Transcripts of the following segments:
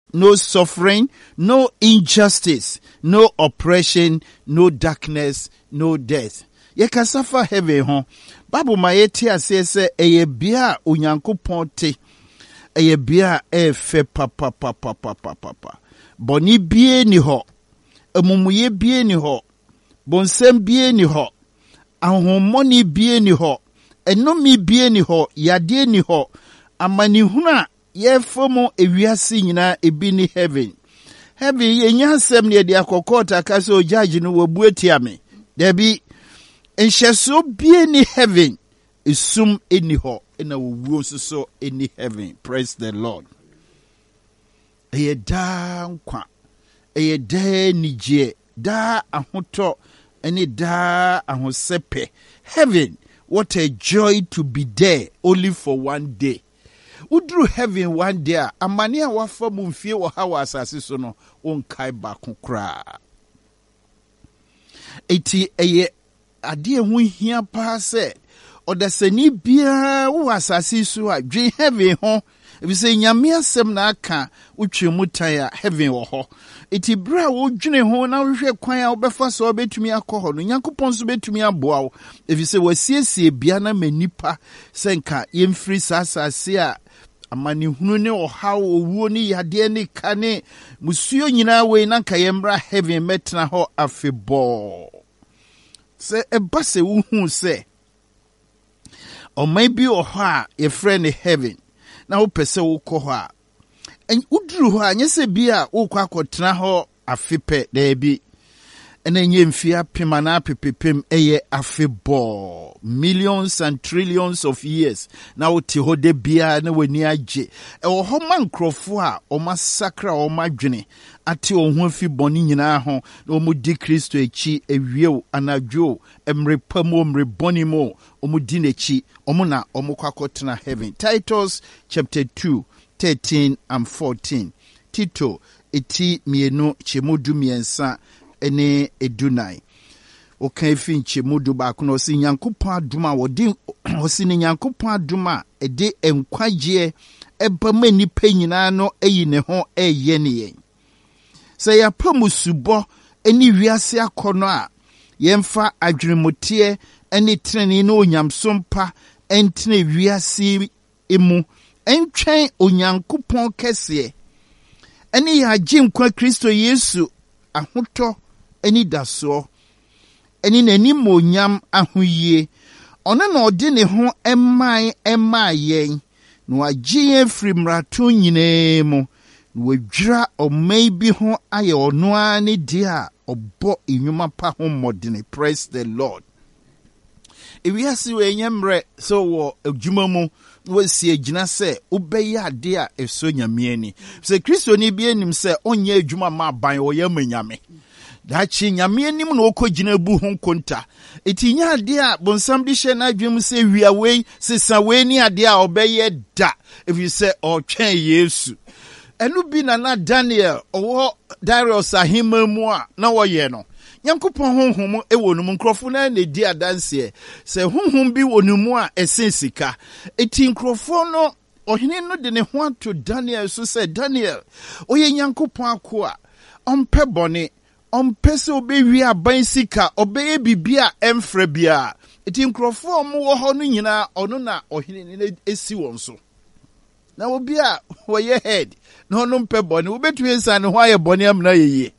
no suffering, no injustice, no oppression, no darkness, no death. Yekasa fa heaven ho. Bible ma yeti ase se eye bia Onyankopɔn te. Eye bia fe papa. Boni bie ni ho. Amumuye bie ni ho. Bonsem bie ni ho. Ahomoni bie ni ho. Enomi bie ni ho. Yade ni ho. Amani huna ye fomo ewiase nyina ebi ni heaven. Heaven ye nyansem ne de akokota kase o judge no wabu atia me. Debi enhyeso bie ni heaven. Isum eni ho na wuo so eni heaven. Praise the Lord. Eye da nkwa. Eye da nije, da ahoto eni da ahosepe. Heaven, what a joy to be there only for one day. Udru heaven one day, amani a wafa mumfie wa hawa asase so no onkai baako kra. Eti eye ade ho hia pa se odasani bia wo asase so a dwe heaven ho ebi se nyame asem na aka utwe mutan a heaven wo ho. Eti bra wo dwene ho na hwehwe kwan a obefa so obetumi akọ no Nyankopon so betumi aboa wo ebi se wasiesie bia na manipa senka yemfiri sasase a amani hunu ne ohaw owuo ni yade ne kane musuo nyina we na nka yemra heaven metna ho afebo se eba se wuhu se o maybe o ha ye friend heaven na wo pese wo kɔ hɔ a en uduru hɔ a nyese bia wo kɔ akɔtena hɔ afepɛ da bi ena nye mfia pema na pepepem eye afebɔ millions and trillions of years na wo te hɔ de bia na wani agye ɛwɔ hɔ man krɔfo a o masakra o madwene ate o ho afi bɔne nyinaa ho na o mu di Kristo echi ewiew anadwo emrepamo mrebɔnimo o mu di n'echi o mu na o mu kwakɔtena heaven. Titus chapter 2 13 and 14. Tito eti mienu chemudu miensa ene edunai. Okan fi nchemudu baako na osi Nyankopɔn adoma wodi osi ne Nyankopɔn adoma ede enkwagye eba ma nipa nyinaa no eyi ne ho eye ne yen. Se ya pamusubɔ eni wiase akɔno a yemfa adwenemote eni treni no onyamsompa entene wiase emu entwen Onyankopɔn kɛse eni ya nkwa Kristo Yesu ahotɔ eni daso eni nani monyam ahoyie ona na ɔde ne ho ɛmaa yɛn na wagye yɛn firi mmarato nyinaa mu na wadwira ɔman bi ho ayɛ ɔno ara ne deɛ a ɔbɔ enwuma pa ho mmɔdene. Praise the Lord. Ewiase we nyemre so wo adwuma mu wasi agina se obɛyɛ ade a ɛso nyame ani se Kristo ni bi anim se onyɛ adwuma ma ban wo yɛ manyame dachi nyame anim na okɔgyina bu ho konta eti nya ade a bonsam de hye na adwem se wia wei sesa wei ni ade a obɛyɛ da efi se ɔtwɛn Yesu ɛnu bi na Daniel ɔwɔ Darius ahemma mu a na wɔyɛ no Nyankopɔn honhom ewo no nkrɔfo na na di adanse se honhom bi wo no mu a esen sika eti nkrɔfo no ɔhene no de ne ho ato Daniel so se Daniel oyɛ Nyankopɔn akoa ɔmpɛ bɔne ɔmpɛ se obewi aban sika ɔbɛyɛ bibia emfra bia eti nkrɔfo ɔmo wɔ hɔ no nyina ɔno na ɔhene ne esi wɔn so na obi a wɔyɛ head na ɔno mpɛ bɔne wobɛtumi nsa ne ho ayɛ bɔne amna yeye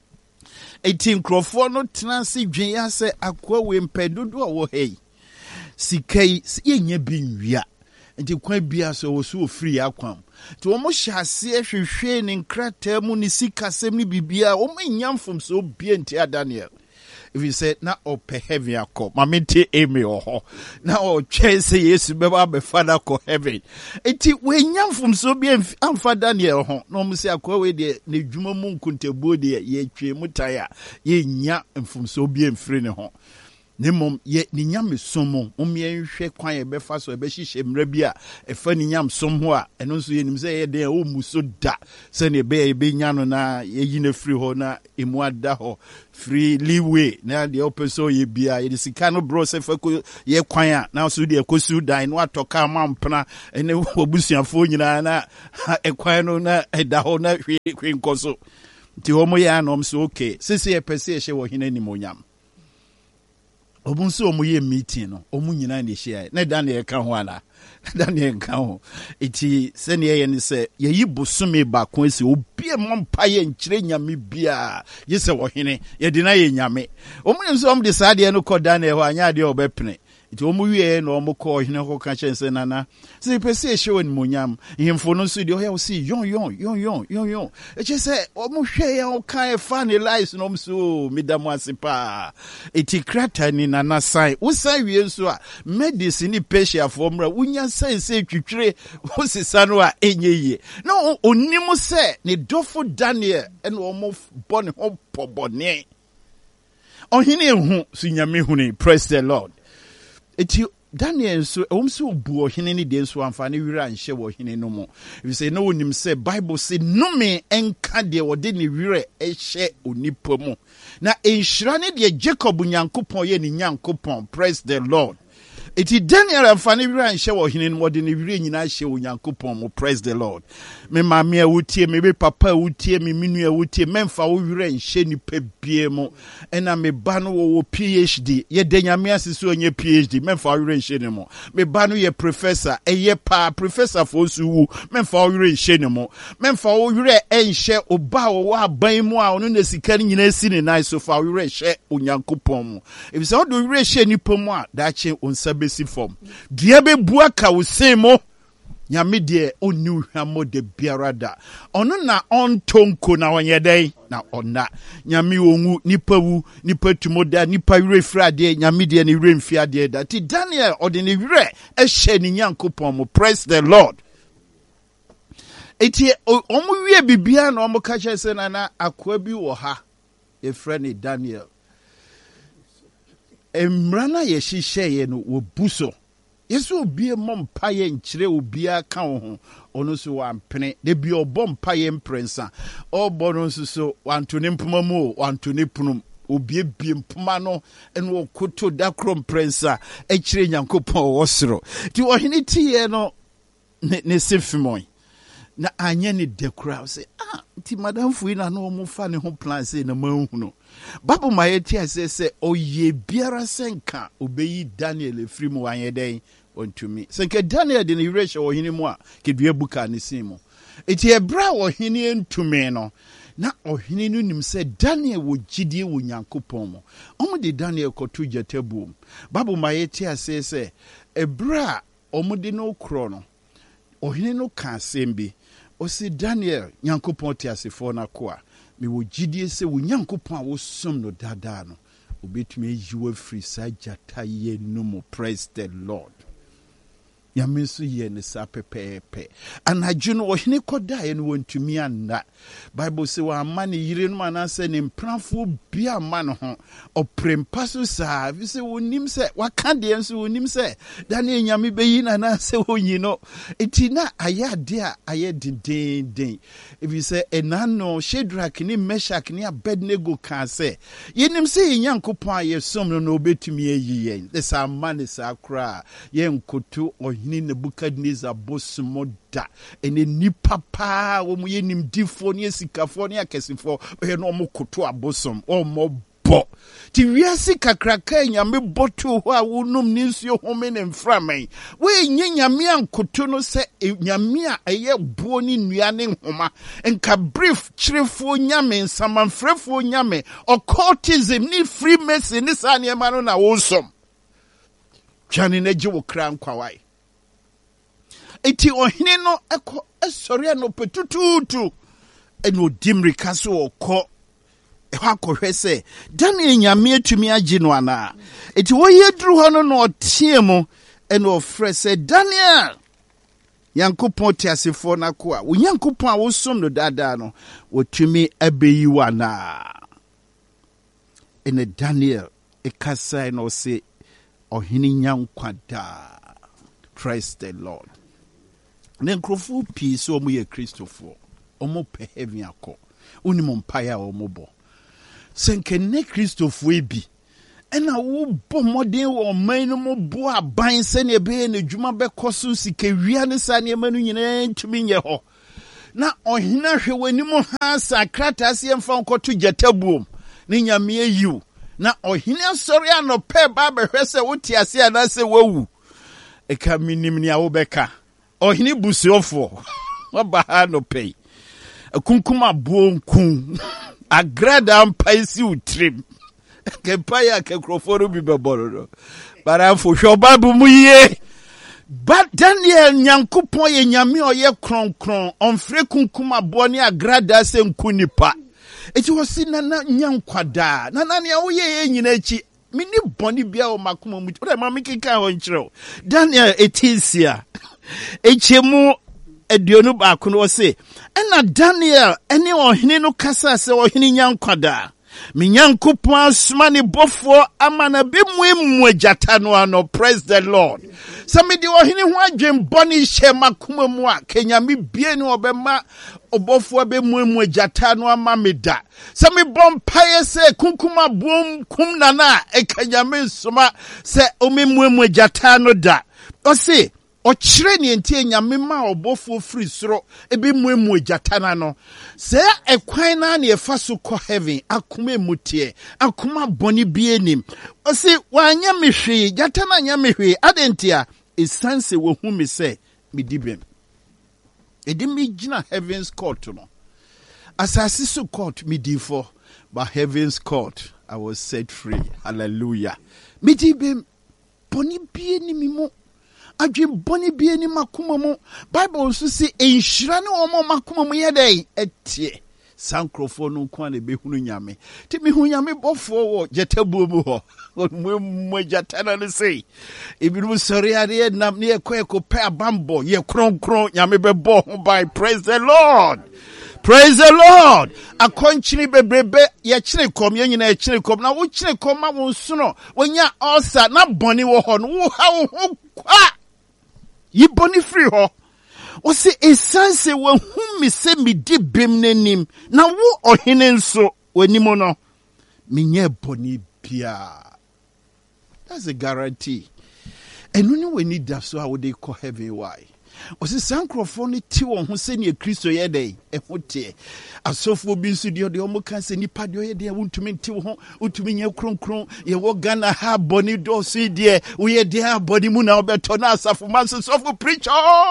eti nkrɔfo no tena se dwen ya se akoa we mpɛ dodo a wɔ hei sika yi yenya bi nwia enti kwan bia so wɔ so ofiri akwam to wɔn hyɛ ase hwehwɛ ne nkrataa mu ne sika sem ne bibia wɔn nyamfom so bia nti Daniel if you said na ɔpɛ heaven akɔ mamete emi wɔ na ɔtwɛn sɛ Yesu bɛba bɛfa kɔ heaven enti we nyamfom so bia amfa Daniel ho na wɔn sɛ akɔ we de ne dwuma mu nkontabuo de yɛtwe mutaya yɛnya mfom so bia mfiri ne ho Nemom ye ni nyame somo umye nhwe kwan ye befa so be hihye mra bi a efa ni nyam som ho a eno nso ye nim se ye den o muso da se ne be nya no na ye yi na free ho na emu ada ho free leeway na de opeso ye bia ye sika no bro se fa ko ye kwan a na so de ekosu dan no atoka mampna ene obusuafo nyina na ekwan no na eda ho na hwe nkoso ti homo ya no so okay sisi ye pese ye hye wo hina ni monyam obunso omuye meeting no omu nyina na hye na Daniel ka ho ana Daniel ka ho iti se ne ye ni se ye yi bosome ba ko esi obi mompa ye nkyire nyame bia ye se wo hene ye de na ye nyame omu nso om de saade no ko Daniel ho anya de obepene iti omu wie na omu ko hene ko ka chense nana se pese hye won monyam himfo no so de o ya o si yon e che se omu hwe ya o kan e fa ne lies no so midamu asipa iti krata ni nana sai usan wie nso a medicine ni patient for mra unya sai se twitwire o sisa no a enye no onimu se ne dofo Daniel ene omu bone ho pobone ohine hu sunyame huni. Praise the Lord. Eti Daniel so omso bu ohine ni de nso amfane wira nhye wo hine no mo. If you say no onim say Bible say no me enka de wode ni wira ehye onipa mu. Na enhira ne de Jacob Nyankopon ye ni Nyankopon. Praise the Lord. Iti Daniel amfane wira nhye wo hine no wode ni wira nyina hye Onyankopon mo. Praise the Lord. Me mama awutie me be papa awutie me minu awutie memfa wo wira nhye ni pebie mo. Ena me ba no wo PhD ye de nyame asese onye PhD memfa wo wira nhye ni mo. Me ba no ye professor eye pa professor for suwu memfa wo wira nhye ni mo. Memfa wo wira nhye oba wo aban mu a ono na sika ni nyina si ni nai so fa wo wira nhye Onyankopon mo. If say wo do wira nhye ni pomu a da che onsa si form. Dua be bua ka wo semo nyame de oni hwamo de biarada ono na ontonko na onyedai na ona nyame wonwu nipa wu nipa tumoda nipa wire frade nyame de ni wire mfiade da ti Daniel ode ni wire ehye ni Nyankopon mo. Praise the Lord. Eti omu wie bibia na omu ka che se na akoa bi wo ha e frane Daniel emrana ye hihye ye no wo buso yesu obi mompa ye nkyire obi aka ho ono so wampene de bi obompa ye mprensa obo no so wantone mpoma mu wantone punum obi bi mpoma no eno okoto dakro mprensa ekire Nyankopon wosoro ti ohene tie no ne sefimon na anya ni dekura say ti madam fuina no mo fa ne ho plan say na manhunu babu mayeti asese oye biara senka obeyi Daniel efiri mu anyeden ontumi senka Daniel de ne wreshe ohini mu a kedua buka ne simo eti ebra ohini entumi no na ohini no nim se Daniel wo gidie wo Nyankopon mo omo de Daniel kotu jatabu babu mayeti asese ebra omo de no kro no ohini no ka sembi o si Daniel Nyankopon ti asefo na ko a me wo gidie se wo Nyankopon a wo som no dada no obetumi yiwa free sajata ye no mo. Praise the Lord. Yamesu ye ne sa pepepe anaju no ohene koda ye no wontumi anna Bible say wa amane yire no anase ne mpranfo bia ma no ho oprempa so sa vi se wonim se waka de enso wonim se Daniel nyame beyi na na se wonyi no etina ayade a ayededen if you say enano Shadrach ni Meshach ni Abednego kan se yenim se Nyankopon aye som no obetumi ayi yen the sa amane sa kra ye nkoto ni Nebukadnezar bosmo da ene nipa pa wo mu yenim difo ne sikafo ne akesifo e no mo koto abosom o mo bo ti wiase kakraka nyame boto ho a wonum ni nsuo home ne mframan we nyame ankoto no se nyame a eye buo ni nua ne nhoma enka brief chirefo nyame nsamanfrefo nyame occultism ni freemason ni sa ne ma no na wosom twani na gye wo kra nkwawai eti ohine no eko esori no petututu eno dimri kaso okọ ehwa kohwe se Daniel nyame atumi agi no ana eti wo yedru ho no no otie mu eno ofre se Daniel Nyankopon ti asefo na ko a wo Nyankopon a wo som no dada no wotumi abeyi wana ene Daniel ekasa no se ohini nyankwada. Praise the Lord. Then nkrofo pii so omo ye Christopher omo pe heaven akọ unimo mpaya omo bo senkene Christopher ebi ena wo bo modern wo man no mo bo aban se ne be na dwuma be koso sikawia ne sa ne manu nyina ntumi nye ho na ohina hwe wanimu ha sakrata se mfa nkoto jatabuom ne nyame ayiw na ohina sori anope ba behwe se wotiase ana se wawu eka minim ni awobeka ohini busuofo waba no pay akunkuma bonkun agrada ampaisi utrim ke paya ke kroforo bi beboro bara fo hwobabu muye but Daniel nyankopon ye nyame oye kronkron onfre kunkuma bo ne agrada se nkunipa eti wosi na nyankwada na ne wo ye nyina echi mini boni bia o makoma mu o ma mikika ho nkyerɛ Daniel etisia echemu eduonu ba ko no se na Daniel ene ohene no kasa se ohene nyankwada me nyankopon asoma ne bofo amana be muemu agata no ano. Praise the Lord. Some di ohene ho adwen boni hye makoma mu a kenyame bie ne obema obofo be muemu agata no ama meda some bompaye se kunkuma bom kum nana ekanyame soma se omemuemu agata no da o se o kire ne entie nyame ma obofo free soro ebe muemu agata na no se ekwan na ne efa so ko heaven akoma emutie akoma boni bie nim o se wanya mehwe gata na nya mehwe adentia esanse wo hu me se medibem edimi gina heaven's court no asasi so court medifo by heaven's court I was set free. Hallelujah. Medibem boni bie ni mimo adwen boni bie ni makoma mu Bible so say enhyira ne omo makoma mu yedai etie sankrofo no kwa na behunu nyame ti me hu nyame bofo wo jetabu mu ho mo jatana ne sei ebiru sori ade nam ne ekọ pe abambo ye kronkron nyame bebo ho by. Praise the Lord. Praise the Lord. Akonchini bebrebe ye kire kom ye nyina kire kom na wo kire kom ma wo nsono wonya ulcer na boni wo ho no wo ha wo ho kwa yi boni free ho o se esanse wo hu mi se mi di bem nanim na wo ohene nso wanimo no menye boni bia. That's a guarantee. And when we need that, so how would they call heaven? Why? O se sankrofo ti won ho se ne Kristo ye dey ehote asofo bi nso de omo kan se nipa de ye dey wontumi ti wo ho utumi nya kronkron ye wo Ghana ha boni do so de wo ye dey ha boni mu na obeto na asafo man so preacher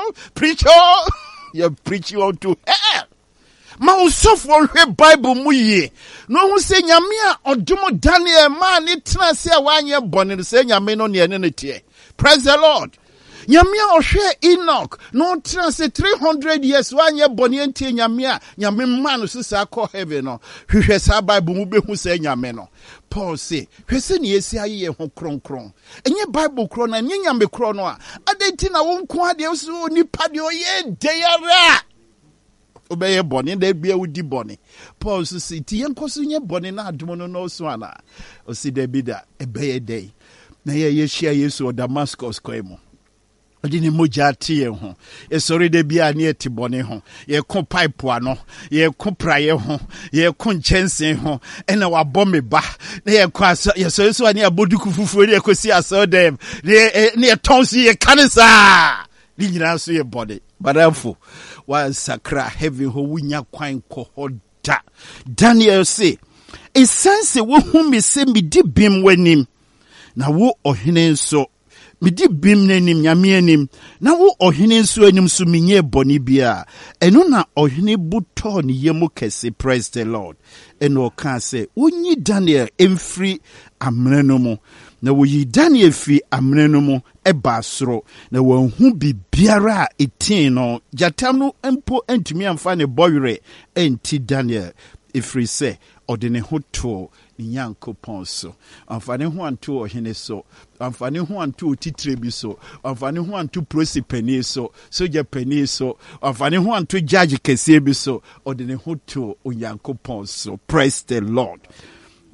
you preach you to hell ma usofo hwe Bible mu ye no hu se nyame a odomo Daniel ma ne tena se a wanye boni se nyame no ne ne tie. Praise the Lord. Nyamia ohwe Enoch no transe 300 years wanye boni entie nyamia nyame man so sa call heaven no hwehwe sa Bible mu behu sa nyame no Paul say hwese ne yesi aye ho kronkron enye Bible kro na nye nyame kro no a adenti na wonko ade so nipa de oye deyara obeye boni da bia wudi boni. Paul so say ti yenkoso nye boni na adom no no so ana o si da bi da ebeye day na ye yeshia Yesu o Damascus kwemo odini moja tie ho esori de bia ne etibone ho ye ko pipe ano ye ko praye ho ye ko nchensen ho ena wabɔ me ba na ye ko aso ye so ani aboduku fufuo ne ekosi aso dem ne tonsi ye kanisa ni nyina so ye body badafo wa sakra heavy ho wunya kwan ko hoda. Daniel say esanse wo hu me se mi di bim wanim na wo ohene nso midi bim nanim nyame anim na wo ohene nso anim so menye boni bia eno na ohene buto ne yemu kese. Praise the Lord. Eno ka se wonyi Daniel emfri amene no mu na wo yi Daniel fi amene no mu eba soro na wo hu bibiara etin no jatam no empo antumi amfa ne boyre enti Daniel efri se odene hoto ni Nyankopon so amfane ho anto ohene so amfane ho anto titire bi so amfane ho anto prosipani so soja pani so amfane ho anto judge kese bi so odene hoto Onyankopon so. Praise the Lord.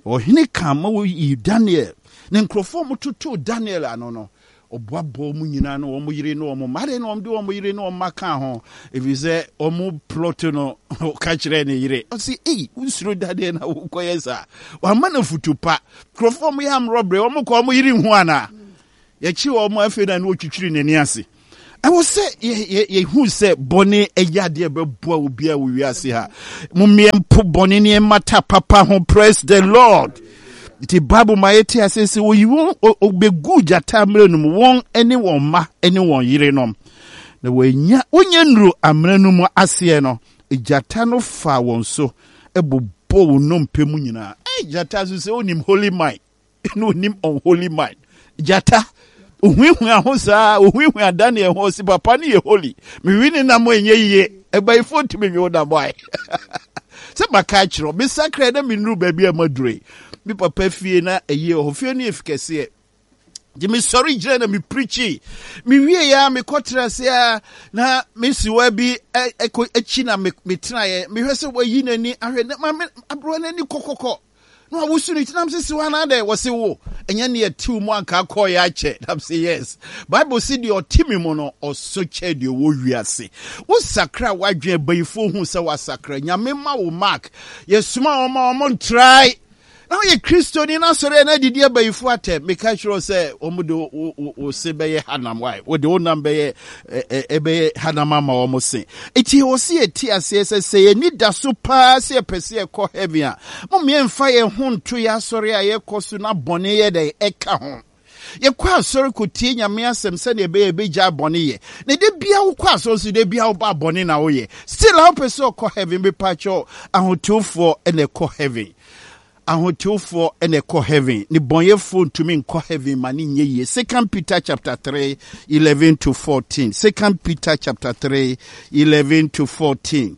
Ohene kama wo yi Daniel. Ne nkrofo mo toto Daniel ano no. Oboabo mu nyina no omo yire no omo mare no omde omo yire no maka ho. If you say omo plot no ka kire ne yire. O si unsuro Daniel na wo koyesa. Wa ma na futupa. Nkrofo mo yam robbery omo ko omo yire hu ana. Ye chi omo afi na no twitwiri nani ase. I will say, ye who say, Bonnie, a yadi, a boy, be a we are see her. Mummian put Bonnie and Mata Papa, who praise the Lord. The Bible, my etia says, well, you won't be good at time, won't anyone, anyone, yirenom. The way ya, unyanru, amrenum, asieno, a jatano fa one so, a bo num pemunina. Jatazu say, on him holy mind, no him on holy mind. Jata. Uhu ahosa uhu Daniel ho si papa ni holy me wini na mo enye ye e bai font me wo da boy se maka kiro me sakra na me nuru ba bia madure me papa fie na eye ho fie ni efikese e je me sorry jira na me preachi me wie ya me kotra se na me siwa bi echi na me tena ye me hwese wa yi nani ahwe na abro na ni kokoko no wusu ni tinam sisi wana de wose wo enye ne atiw mu anka call ya che nam say yes Bible say the otimi mo no oso che de wo wiase wo sakra wadwe bayifo hu se wa sakra nyame ma wo mark yesuma o try now ye Christian na sore na didi bayifo ate me ka sure say omudo o se be hanam why wo de onam be ebe hanama ma o se eti o se eti ase say ni da so pa se pese e ko heaven a mo me mfa ye hunto ya sore a ye kosu na bone ye de eka ho ye kwa sore ko tie nyame asem se ne be ja bone ye ne de bia wo kwa so de bia wo ba bone na wo ye still how pese ko heaven be pacho ahotofo ene ko heaven ahotofo ene ko heaven ni bonyefo ntumi nko heaven mani nye ye. 2 Peter chapter 3 11 to 14. 2 Peter chapter 3 11 to 14.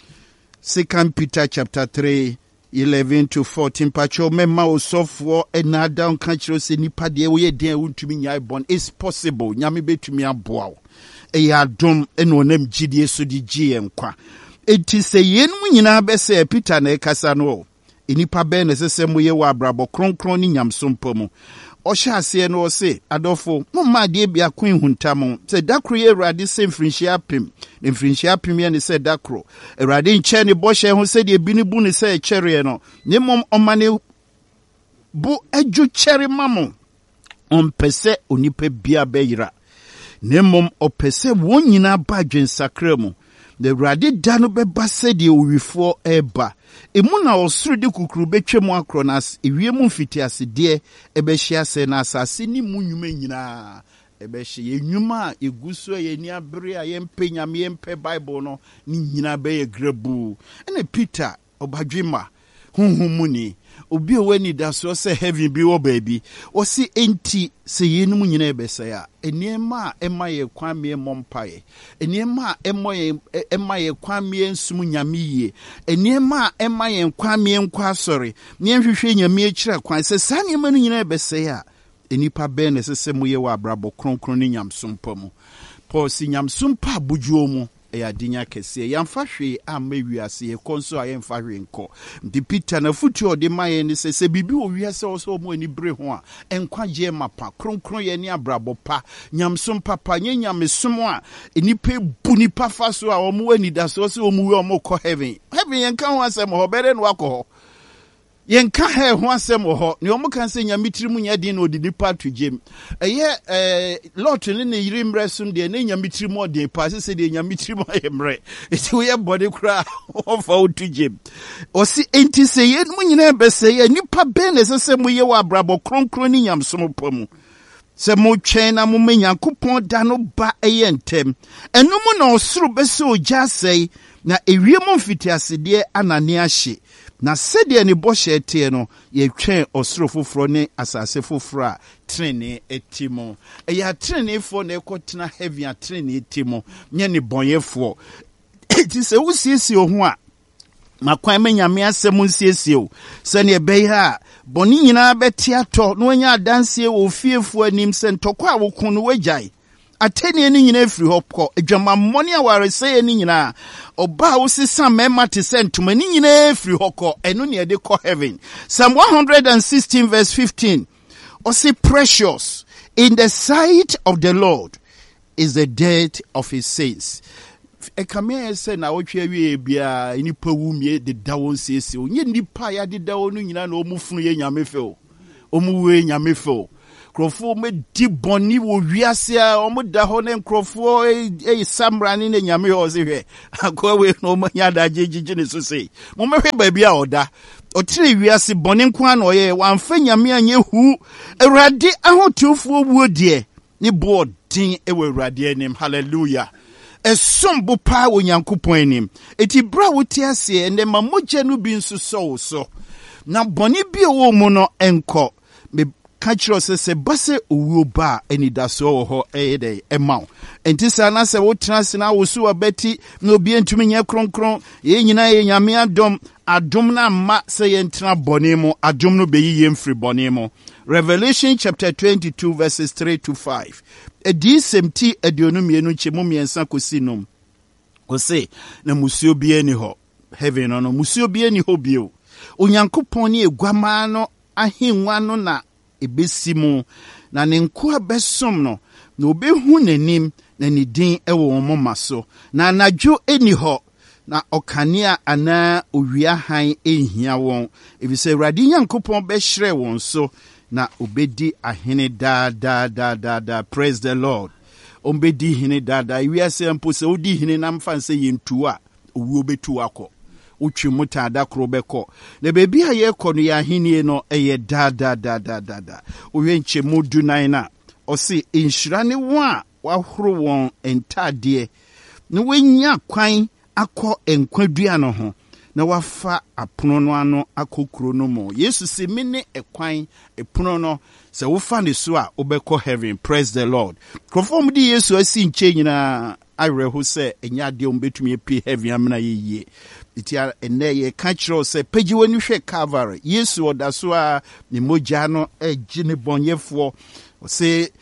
2 Peter chapter 3 11 to 14. Pacho mema osofo enada onka kiro se nipa de wo ye den untumi nya bon is possible nyame betumi aboa eya dom eno onam gidie so di gie nkwa enti se yenum nyina be se Peter na ekasa no inipa be na sese moye wa abrabo kronkron ni nyamsompo mu ohya ase no se adofo mumma de bia kwen huntam se dakro ye Awurade se mfrinhia pem ye ne se dakro Awurade nche ne bohye ho se de bi ne bu ne se chere no nemom omane bu adwo chere mamo ompese onipa bia beyira nemom opese won nyina ba dwensakra mu the Awurade da no beba se de owifo eba emuna osuru de kukuru betwemu akronas ewiem mfiti asede ebehia se na asase ni munwuma nyina ebehye enwuma eguso ye ni abere a yempe nyame yempe Bible no ni nyina be ye grabu ene Peter obadwema hunhumuni obi owani da so se heaven bi wo baabi o si enti se yenum nyina ebesaya eniema emaye kwame mompaye eniema emaye kwame nsum nyamiye eniema emaye kwame nkwa sori nyenhwehwe nyame akira kwan se sane ema nyina ebesaya enipa be ne sese moye wa abrabo kronkron ni nyamsompa mu Paul si nyamsompa abujuo mu ya dinya kese yamfa hwe amawiase ye konso ayemfa hwe nko ndi Peter na futu ode maye ni se bibi owiase oso mo ani bre ho a enkwaje mapa kronkron ye ni abrabo pa nyamsom papa nyenyamesom a enipa bu nipa faso a omo ani da so se omo we omo kɔ heaven yenka ho asem ho bere no akɔ yenka he ho asem ho ne omo kan se nyamitirimu nya din no odi nipa tugem lot ne yiri mresum de ne nyamitirimu odi pa se de nyamitirimu ayemre eti we body kra ofa otugem osi enti se ye mu nyina be se ye nipa be ne se mu ye wa abrabo kronkron ni nyamsom pamu se mo twen na mo menyankopon da no ba eyentem enum na osuru be se ogya sei na ewiem mfiti asede anane ahye na sede ne bohye tie no ye twen osoro foforo ne asase foforo a trene etimo ya trene fo na ekotena heavy a trene etimo nye ne bonyefo ti se wusiesi ho a makwan menyame asem nsiesi o se ne be ha boni nyina beti ato no anya adanse wo fiefo anim se ntokwa wo kun no wagyae ateni ni nyina efiri hɔ kɔ adwamammɔne a warese ni nyina oba wo sesa mema te sentuma ni nyina efiri hɔ kɔ eno ne de kɔ heaven. Psalm 116 verse 15 say precious in the sight of the Lord is the death of his saints. Ekame say na wotwe awie bia nipa wumie de dawo nsiesie onye nipa ya de dawo no nyina na omufunu ye nyame fe o omuwe nyame fe o krofo me di boni wo wiase a omuda ho ne krofo samra ne nyame ho se hwe akwawe no manya da jejije ne so sei mo mehwe ba bia oda otire wiase boni nko an oye wamfa nyame anye hu awurade ahotufo wuo de ne bodin ewe awurade anim. Hallelujah. Esombo pa onyankopon anim eti bra wote ase ene mamogya no bi nso so na boni bi wo mu no enko me kachiro se base owuo ba anidaso wo ho ede emaw enti sana se wo trans na wo so abati na obi entumi nya kronkron ye nyina ye nyame adom na ma se ye ntra boni mu adom no beyi ye mfiri boni mu. Revelation chapter 22 verses 3 to 5. Edi semti aduonu mienu chemu miensa kosinum. Ose na musio bi eni ho. Heaven no musio bi eni ho bio. Onyankopon ni egwama no ahenwa no na ebesimu na ne nko abesom no na obehu nanim na ne din ewo omoma so. Na anadwo eni ho na okania ana owia han ehia won. Ebise Awurade Nyankopon be hire won so. Na obedi ahene da. Praise the Lord. Ombedi hene da. We are saying pose odi hene na mfa nse yentua owu obetu akọ. Utwi muta da krobeko. Na bebi a ye kọ no ya hene no eye da. Owe nche modu nan na osi inhyira ne wa wahoro won entade. Na wenya kwan akọ enkwadua no ho. Na wafa apono no ano akokuro no mo. Yesu se mene ekwan epono no se wofa ne so a obekọ heaven. Praise the Lord. Konform di Yesu asi nche nyina areho se enya de ombetumi epi heaven amena yeye. Itia ene ye ka kiro se pagi wani hwe Calvary. Yesu oda so a ne mogya no agine bonyefo se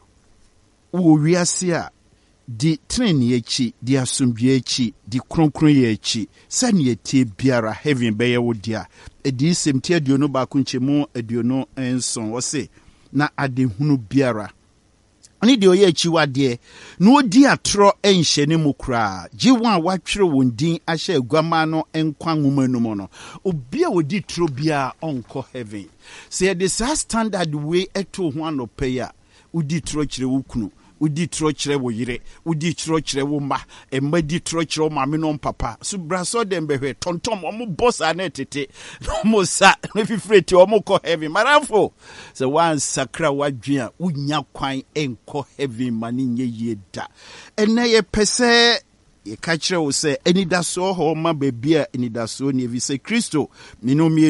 wo wiase a di treni echi di asumdwe echi di kronkron ye echi sani etie biara heaven beye wodia edi semti aduonu ba kunchemu aduonu enson wose na adehunu biara ani de oye echi wade no odi atro enhye ne mukra jiwa a watwere wondin ahye agwama no enkwa nwumanum no obi a odi tro bia onko heaven say the standard way eto ho anope ya odi tro kire wukunu udi tro kire wo yire udi tro kire wo ma emma di tro kire ma me no papa so braso dem behwe tontom omo boss ana tete no sa no fifreti omo ko heaven marafo so one sakra wadwea unya kwan enko heaven mani nye yeda ene ye pese ye ka kire wo se enidaso ho ma bebia enidaso ne vi se Kristo minomie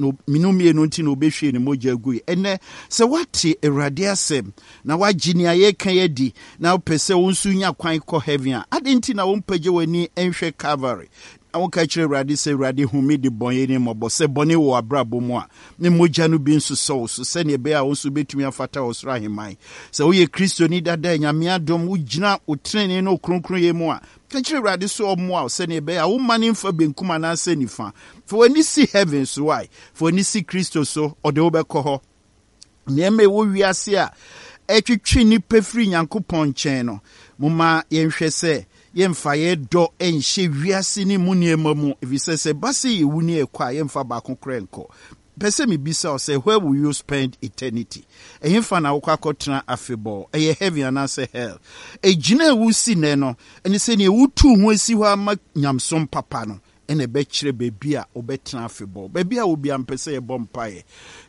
nti no obehwe ne mogya gui ene se wate Awurade asem na wagini aye kan yedi na pese wonsu nya kwan ko heaven a adenti na wompage wani enhwe Calvary awon ka kire Awurade se Awurade humi de bonye ne mobo se bone wo abrabo mu a ne mogya no bi nso so se ne be a wonsu betumi afata osra hemai se wo ye Kristo ni dada nyame adom wo gina otrene no kronkron ye mu a kachire Awurade so omo a se ne be a wo mane mfa benkuma na se nifa for when you see heaven so why for when you see Kristo so ode wo be ko ho neme wo wiase a etwetwe ni pefri Nyankopon nchen no moma yenhwe se yemfa ye do enhye wiase ni muniema mu evise se base ye wuni ekwa yemfa ba konkrenko pese mi bisa o say where will you spend eternity ehemfa na wokwa kotena afebo eye heaven and say hell ejina ewusi ne no eni se ne ewutu ho asi ho ama nyamsom papa no ene be kire bebi a obetena afebo bebi a obi ampese ye bompae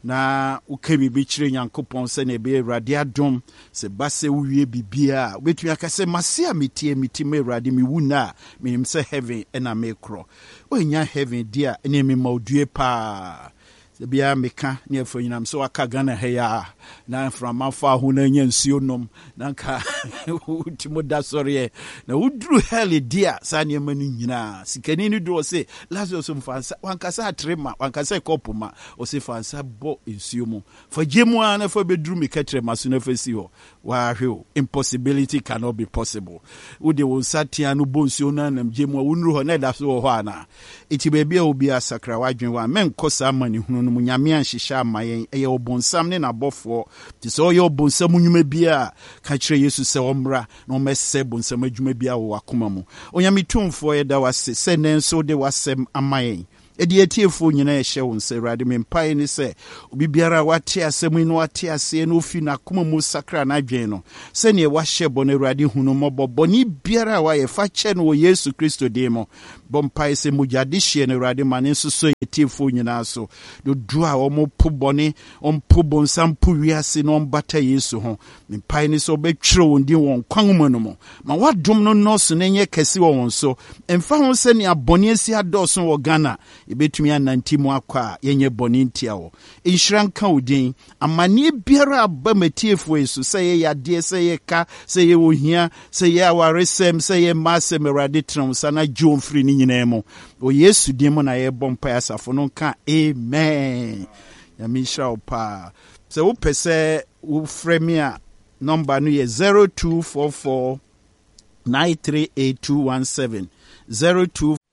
na ukebi bi kire Nyankopon se ne be Awurade adom se base wuwie bibia obetumi akase mase a mitie me Awurade mi wuna minim se heaven ena me kro onya heaven dia ene me maudue pa bia meka ne afo nyinam so aka Ghana heya na from afa ho na nya nsuo nom na ka utimo da sɔre na udru hell dia sa ne ma no nyina sikani ni do se Lazarus mfansa wankasa atrema wankasa kopuma o se fansa bo nsuo mu fa gemu ana fa bedru me katre maso na fa si ho wa hwe impossibility cannot be possible ude wo satia no bo nsuo na nam gemu wonru ho na da so ho ana iti baabi a obi asakra wadwen wa men kosa mani hunu no nyame anhyehyɛ amayen eye obonsam ne nabɔfo ti so ye obonsam nnwuma bia ka kyerɛ Yesu sɛ ɔmmra na ɔmɛsɛ bonsam adwuma bia wo akoma mu onyame tumfo ye da wase sɛ nenso de wasɛm amayen edi etiefo nyina ɛhyɛ wo nsɛ Awurade mempae ne sɛ obi biara wate asɛm yi no wate ase no fi na akoma mu sakra na adwen no sɛ ne wahyɛ bɔ no Awurade hunu mɔbɔ bɔne biara wa yɛ fa kyɛ no wɔ Yesu Kristo din mu bɔmpae sɛ mugyade hye no Awurade ma ne nso so etiefo nyina so do du a ɔmo po bɔne ɔmpo bonsam po wiase no ɔmbata Yesu ho mempae ne sɛ ɔbɛtwerɛ wɔn din wɔn kwan mu no mu ma wadom no nɔɔso na nyɛ kɛse wɔ wɔn so ɛmfa ho sɛ ne abɔne asi adɔɔso wɔ Ghana ebetumi ananti mu akwa yenye bɔne ntia wo inhyira nka odin amane biara aba matiefo Yesu sɛ ye yade sɛ ye ka sɛ ye ohia sɛ ye awaresem sɛ ye masem Awurade tram sana gye mfiri ni nyina mu o Yesu din mu na ye bompa asafo no ka amen ya misha opa sɛ wo pɛsɛ wo frɛ me a number no ye 0244 938217 02